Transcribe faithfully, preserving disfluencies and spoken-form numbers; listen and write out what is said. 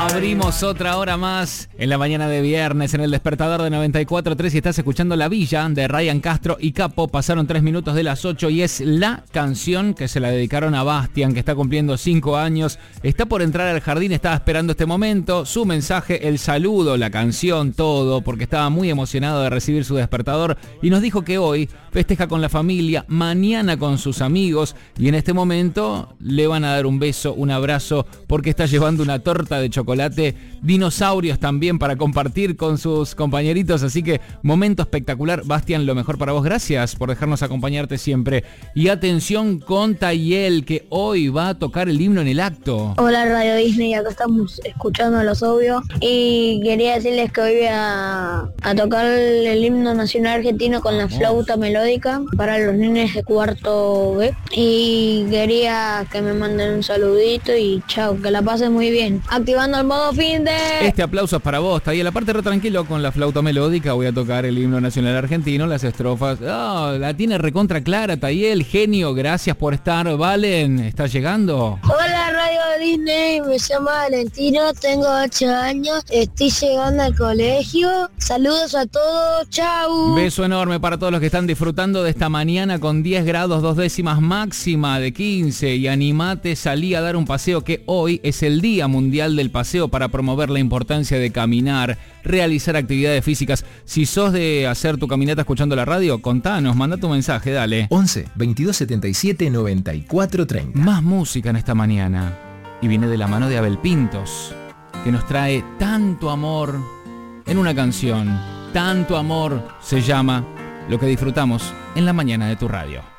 Abrimos otra hora más en la mañana de viernes en el despertador de noventa y cuatro punto tres y estás escuchando La Villa de Ryan Castro y Capo. Pasaron tres minutos de las ocho y es la canción que se la dedicaron a Bastian, que está cumpliendo cinco años. Está por entrar al jardín, estaba esperando este momento, su mensaje, el saludo, la canción, todo, porque estaba muy emocionado de recibir su despertador y nos dijo que hoy festeja con la familia, mañana con sus amigos y en este momento le van a dar un beso, un abrazo, porque está llevando una torta de chocolate, dinosaurios también para compartir con sus compañeritos, así que momento espectacular. Bastian, lo mejor para vos, gracias por dejarnos acompañarte siempre. Y atención con Tayel, que hoy va a tocar el himno en el acto. Hola Radio Disney, acá estamos escuchando Los Obvios y quería decirles que hoy voy a, a tocar el himno nacional argentino con la flauta melódica para los nenes de cuarto B y quería que me manden un saludito y chao, que la pasen muy bien. Activando el modo fin de... Este aplauso es para vos, Tayel. Aparte, re tranquilo con la flauta melódica, voy a tocar el himno nacional argentino, las estrofas. Oh, la tiene recontra clara, Tayel, genio, gracias por estar. Valen, ¿está llegando? Hola Radio Disney, me llamo Valentino, tengo ocho años, estoy llegando al colegio. Saludos a todos, chau. Beso enorme para todos los que están disfrutando de esta mañana con diez grados, dos décimas máxima de quince. Y animate, salí a dar un paseo, que hoy es el Día Mundial del Paseo, para promover la importancia de caminar, realizar actividades físicas. Si sos de hacer tu caminata escuchando la radio, contanos, manda tu mensaje, dale. once, veintidós setenta y siete, noventa y cuatro treinta. Más música en esta mañana. Y viene de la mano de Abel Pintos, que nos trae tanto amor en una canción. Tanto amor se llama lo que disfrutamos en la mañana de tu radio.